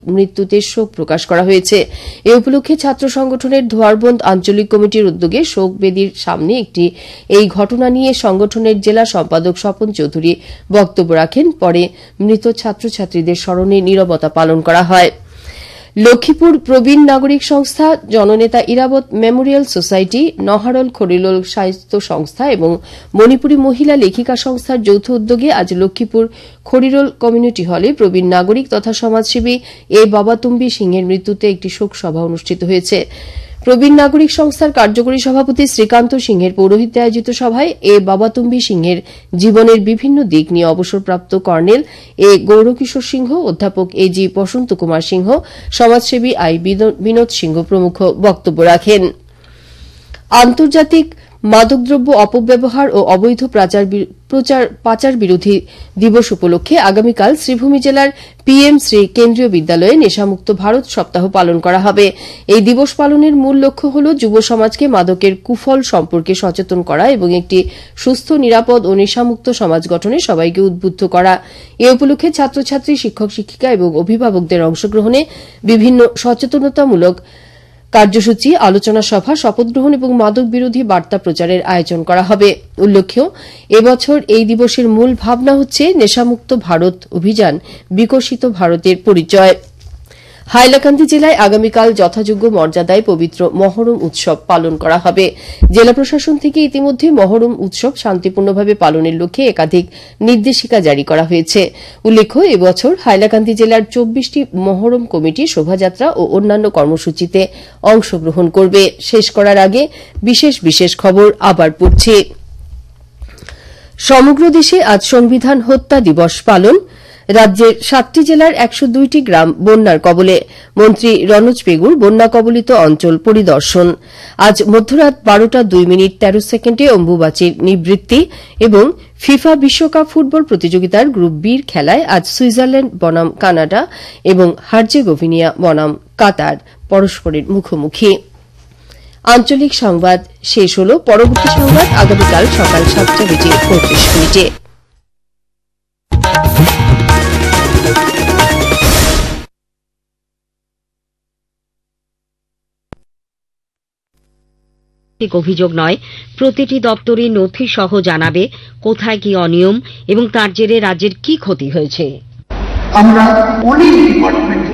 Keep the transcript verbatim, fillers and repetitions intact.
মৃত্যুতে শোক প্রকাশ করা হয়েছে। এ উপলক্ষে ছাত্র সংগঠনের ধোয়ারবন্দ আঞ্চলিক কমিটির উদ্যোগে শোক বেদির সামনে একটি এই ঘটনা নিয়ে সংগঠনের জেলা সম্পাদক স্বপন চৌধুরী বক্তব্য রাখেন। পরে মৃত ছাত্রছাত্রীদের স্মরণে নীরবতা পালন করা হয়। লক্ষ্মীপুর প্রবীণ নাগরিক সংস্থা, জননেতা ইরাবত মেমোরিয়াল সোসাইটি, নহারল খরিলোল সাহিত্য সংস্থা এবং মণিপুরী মহিলা লেখিকা সংস্থার যৌথ উদ্যোগে আজ লক্ষ্মীপুর খরিরোল কমিউনিটি হলে প্রবীণ নাগরিক তথা সমাজসেবী এ বাবাতুম্বি সিংহের মৃত্যুতে একটি শোকসভা অনুষ্ঠিত হয়েছে। প্রবীণ নাগরিক সংস্থার কার্যকরী সভাপতি শ্রীকান্ত সিংহের পৌরোহিত্যে আয়োজিত সভায় এ বাবাতুম্বি সিংহের জীবনের বিভিন্ন দিক নিয়ে অবসরপ্রাপ্ত কর্নেল এ গৌরকিশোর সিংহ, অধ্যাপক এ জি বসন্ত কুমার সিংহ, সমাজসেবী আই বিনোদ সিংহ প্রমুখ বক্তব্য রাখেন। আন্তর্জাতিক মাদকদ্রব্য অপব্যবহার ও অবৈধ পাচার বিরোধী দিবস উপলক্ষে আগামীকাল শ্রীভূমি জেলার পিএম শ্রী কেন্দ্রীয় বিদ্যালয়ে নেশামুক্ত ভারত সপ্তাহ পালন করা হবে। এই দিবস পালনের মূল লক্ষ্য হল যুব সমাজকে মাদকের কুফল সম্পর্কে সচেতন করা এবং একটি সুস্থ, নিরাপদ ও নেশামুক্ত সমাজ গঠনে সবাইকে উদ্বুদ্ধ করা। এ উপলক্ষে ছাত্রছাত্রী, শিক্ষক শিক্ষিকা এবং অভিভাবকদের অংশগ্রহণে বিভিন্ন সচেতনতামূলক কার্যসূচি, আলোচনা সভা, শপথ গ্রহণ এবং মাদক বিরোধী বার্তা প্রচারের আয়োজন করা হবে। উল্লেখ্য, এবছর এই দিবসের মূল ভাবনা হচ্ছে নেশামুক্ত ভারত অভিযান, বিকশিত ভারতের পরিচয়। হাইলাকান্দি জেলায় আগামীকাল যথাযোগ্য মর্যাদায় পবিত্র মহরম উৎসব পালন করা হবে। জেলা প্রশাসন থেকে ইতিমধ্যে মহরম উৎসব শান্তিপূর্ণভাবে পালনের লক্ষ্যে একাধিক নির্দেশিকা জারি করা হয়েছে। উল্লেখ্য, এবছর হাইলাকান্দি জেলার চব্বিশটি মহরম কমিটি শোভাযাত্রা ও অন্যান্য কর্মসূচিতে অংশগ্রহণ করবে। শেষ করার আগে বিশেষ বিশেষ খবর আবার পড়ছি। সমগ্র দেশে আজ সংবিধান হত্যা দিবস পালন। রাজ্যের সাতটি জেলার একশো দুইটি গ্রাম বন্যার কবলে। মন্ত্রী রনোজ পেগুর বন্যা কবলিত অঞ্চল পরিদর্শন। আজ মধ্যরাত বারোটা দুই মিনিট তেরো সেকেন্ডে অম্বুবাচীর নিবৃত্তি এবং ফিফা বিশ্বকাপ ফুটবল প্রতিযোগিতার গ্রুপ বির খেলায় আজ সুইজারল্যান্ড বনাম কানাডা এবং হার্জেগোভিনা বনাম কাতার পরস্পরের মুখোমুখি। আঞ্চলিক সংবাদ শেষ হল। পরবর্তী সংবাদ আগামীকাল সকাল সাতটা বেজে পঁয়ত্রিশ মিনিটে। অভিযোগ নয়, প্রতিটি দপ্তরে নথি সহ জানাবে কোথায় কি অনিয়ম এবং তার জেরে রাজ্যের কি ক্ষতি হয়েছে। আমরা অনেক ডিপার্টমেন্ট